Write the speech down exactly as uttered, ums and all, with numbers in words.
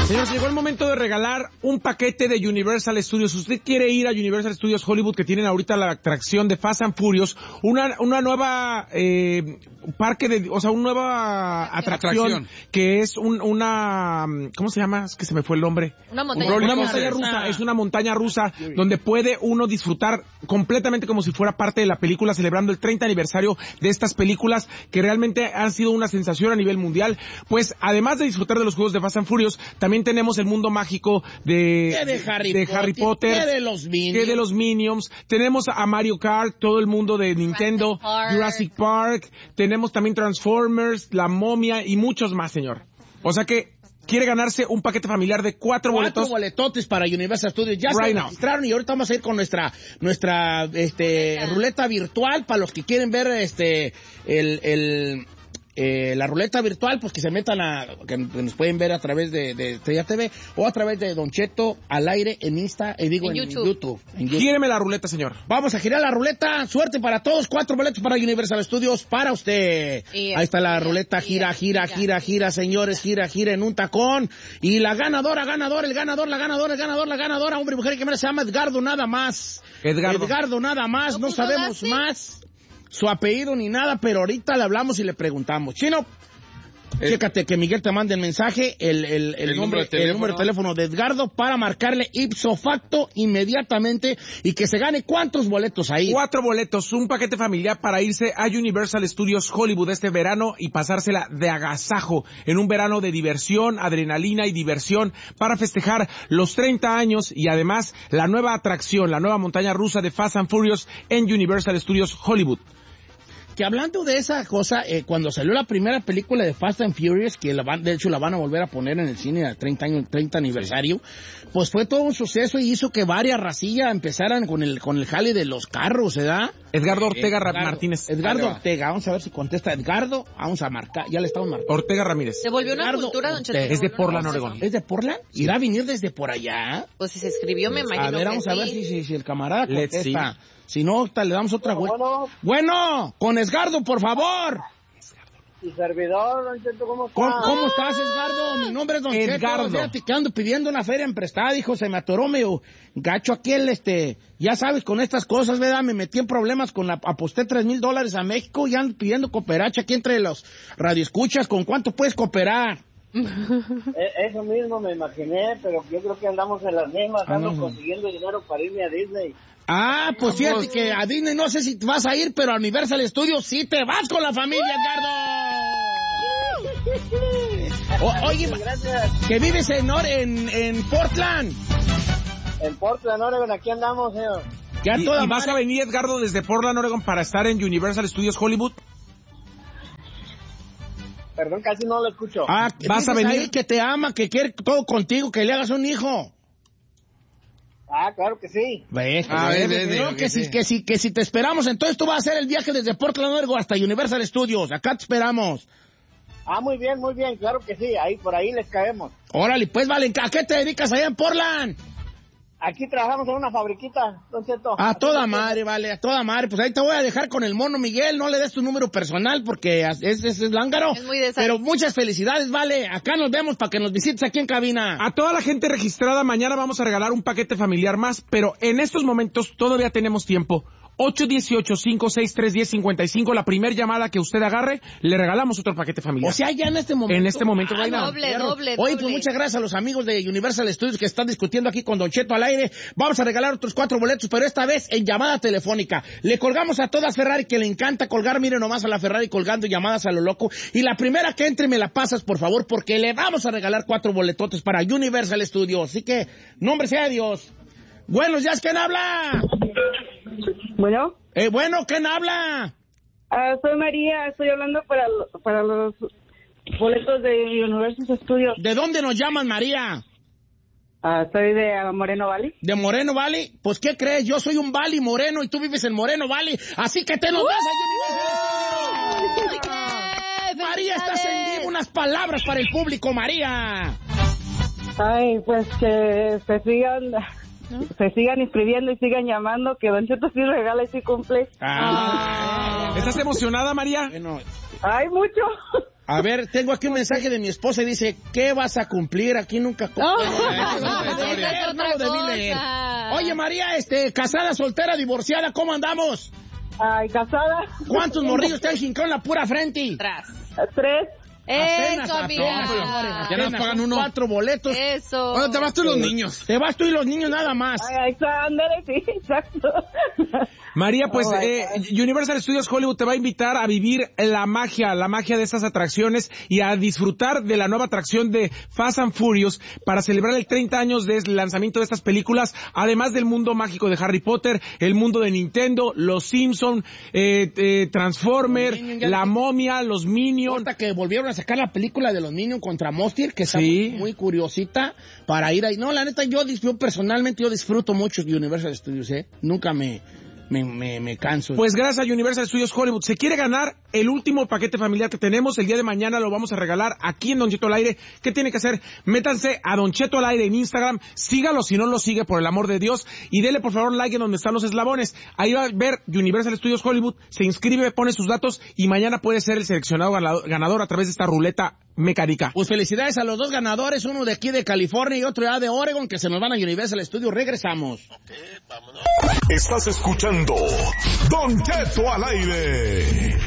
Señor, llegó el momento de regalar un paquete de Universal Studios. Si usted quiere ir a Universal Studios Hollywood, que tienen ahorita la atracción de Fast and Furious, una una nueva eh, parque de, o sea, una nueva atracción, atracción. que es un, una, ¿cómo se llama? Es que se me fue el nombre. Una montaña, una montaña rusa. Es una montaña rusa donde puede uno disfrutar completamente como si fuera parte de la película, celebrando el treinta aniversario de estas películas que realmente han sido una sensación a nivel mundial. Pues además de disfrutar de los juegos de Fast and Furious, también tenemos el mundo mágico de, de, Harry, de Harry Potter, que de los Minions, que de los Minions. Tenemos a Mario Kart, todo el mundo de Nintendo, Jurassic Park. Jurassic Park. Tenemos también Transformers, La Momia y muchos más, señor. O sea que quiere ganarse un paquete familiar de cuatro, cuatro boletos. Cuatro boletotes para Universal Studios. Ya right se registraron y ahorita vamos a ir con nuestra nuestra este ruleta, ruleta virtual para los que quieren ver este el el Eh, la ruleta virtual, pues que se metan a, que nos pueden ver a través de, de Estrella T V o a través de Don Cheto al aire en Insta, eh, digo en, en, YouTube. YouTube, en YouTube. Gíreme la ruleta, señor. Vamos a girar la ruleta, suerte para todos, cuatro boletos para Universal Studios para usted. Y ahí está la ruleta, gira, gira, gira, gira, gira, señores, gira, gira en un tacón. Y la ganadora, ganador, el ganador, la ganadora, el ganador, la ganadora, hombre y mujer, que se llama Edgardo nada más. Edgardo. Edgardo nada más, no, no sabemos darse? más su apellido ni nada, pero ahorita le hablamos y le preguntamos. Chino, eh, chécate que Miguel te mande el mensaje, el, el, el, el, nombre, número el número de teléfono de Edgardo para marcarle ipso facto inmediatamente y que se gane cuántos boletos ahí. Cuatro boletos, un paquete familiar para irse a Universal Studios Hollywood este verano y pasársela de agasajo en un verano de diversión, adrenalina y diversión para festejar los treinta años y además la nueva atracción, la nueva montaña rusa de Fast and Furious en Universal Studios Hollywood. Que hablando de esa cosa, eh, cuando salió la primera película de Fast and Furious, que la van, de hecho la van a volver a poner en el cine al treinta años, treinta aniversario, pues fue todo un suceso y hizo que varias racillas empezaran con el con el jale de los carros, ¿verdad? Edgardo Ortega eh, Edgardo, Martínez. Edgardo Ortega, vamos a ver si contesta Edgardo, vamos a marcar, ya le estamos marcando. Ortega Ramírez. Se volvió una Edgardo cultura, don Cheto. Es de Portland, Oregón. ¿Es de Portland? ¿Irá a venir desde por allá? Pues si se escribió, me imagino. A ver, vamos que a sí. ver si, si, si el camarada Let's contesta. See. Si no, le damos otra vuelta. Bueno, bueno, con Edgardo, por favor. Y servidor, don Cheto, ¿cómo está? ¿Cómo, ¿Cómo estás, Edgardo? Mi nombre es don Edgardo. Cheto. Fíjate que ando pidiendo una feria en prestada, hijo, se me atoró medio gacho aquí el, este, ya sabes, con estas cosas, ¿verdad? Me metí en problemas con la, aposté tres mil dólares a México y ando pidiendo cooperacha aquí entre los radioescuchas. ¿Con cuánto puedes cooperar? Eso mismo me imaginé, pero yo creo que andamos en las mismas, ando ah, no. consiguiendo dinero para irme a Disney. Ah, pues fíjate que a Disney no sé si vas a ir, pero a Universal Studios sí te vas con la familia, Edgardo. O, oye, gracias. Que vives en, en, en Portland. En Portland, Oregon, aquí andamos, señor. ¿Y, y vas madre? a venir, Edgardo, desde Portland, Oregon, para estar en Universal Studios Hollywood? Perdón, casi no lo escucho. Ah, vas a venir, que te ama, que quiere todo contigo, que le hagas un hijo. Ah, claro que sí. Ve, ah, ve, ve, ve, que, que, si, que, si, que si te esperamos, entonces tú vas a hacer el viaje desde Portland, Oregon hasta Universal Studios. Acá te esperamos. Ah, muy bien, muy bien, claro que sí. Ahí, por ahí les caemos. Órale, pues, vale, ¿a qué te dedicas allá en Portland? Aquí trabajamos en una fabriquita, don Cheto. A toda madre, vale, a toda madre. Pues ahí te voy a dejar con el mono Miguel. No le des tu número personal porque es, es, es lángaro. Es muy de Pero muchas felicidades, vale. Acá nos vemos para que nos visites aquí en cabina. A toda la gente registrada, mañana vamos a regalar un paquete familiar más, pero en estos momentos todavía tenemos tiempo. ocho uno ocho, cinco seis tres, uno cero cinco cinco, la primera llamada que usted agarre, le regalamos otro paquete familiar. O sea, ya en este momento. En este momento, ah, doble, doble, Oye, doble. pues muchas gracias a los amigos de Universal Studios que están discutiendo aquí con Don Cheto al aire. Vamos a regalar otros cuatro boletos, pero esta vez en llamada telefónica. Le colgamos a todas Ferrari, que le encanta colgar, miren nomás a la Ferrari colgando llamadas a lo loco. Y la primera que entre me la pasas, por favor, porque le vamos a regalar cuatro boletotes para Universal Studios. Así que, nombre sea Dios. Buenos días, ¿quién habla? Bueno. Eh, bueno, ¿quién habla? Uh, soy María, estoy hablando para, para los boletos de Universal Studios. ¿De dónde nos llaman, María? Uh, soy de uh, Moreno Valley. ¿De Moreno Valley? Pues, ¿qué crees? Yo soy un Valley moreno y tú vives en Moreno Valley, así que te nos vas a Universal Studios. María, estás en vivo, unas palabras para el público, María. Ay, pues que se sigan... ¿no? Se sigan inscribiendo y sigan llamando, que Don Cheto sí regala y sí cumple. Ah. ¿Estás emocionada, María? Bueno. Ay, mucho. A ver, tengo aquí un mensaje de mi esposa y dice, ¿qué vas a cumplir? Aquí nunca... Oh, Esa es otra cosa. Oye, María, este, casada, soltera, divorciada, ¿cómo andamos? Ay, casada. ¿Cuántos morrillos te han jincado en la pura frente? Tras. Tres. Apenas, Eso, apenas, amiga. señores, Ya nos apenas, pagan son uno. cuatro boletos. Eso. ¿Dónde te vas tú y los niños? Te vas tú y los niños nada más. Ay, ándale, sí, exacto. María, pues Oh, my eh, Universal Studios Hollywood te va a invitar a vivir la magia, la magia de estas atracciones y a disfrutar de la nueva atracción de Fast and Furious para celebrar el treinta años del lanzamiento de estas películas, además del mundo mágico de Harry Potter, el mundo de Nintendo, los Simpson, eh, eh, Transformer, la momia, los Minions. Ahorita que volvieron a sacar la película de los Minions contra Monster, que está Sí. muy, muy curiosita para ir ahí. No, la neta, yo, dis- yo personalmente yo disfruto mucho de Universal Studios, ¿eh? Nunca me... Me, me, me canso. Pues gracias a Universal Studios Hollywood. Se quiere ganar el último paquete familiar que tenemos. El día de mañana lo vamos a regalar aquí en Don Cheto al Aire. ¿Qué tiene que hacer? Métanse a Don Cheto al Aire en Instagram. Sígalo si no lo sigue, por el amor de Dios. Y dele por favor like en donde están los eslabones. Ahí va a ver Universal Studios Hollywood. Se inscribe, pone sus datos y mañana puede ser el seleccionado ganador a través de esta ruleta mecánica. Pues felicidades a los dos ganadores, uno de aquí de California y otro ya de Oregon, que se nos van a Universal Studios. Regresamos. Estás escuchando Don Cheto al Aire.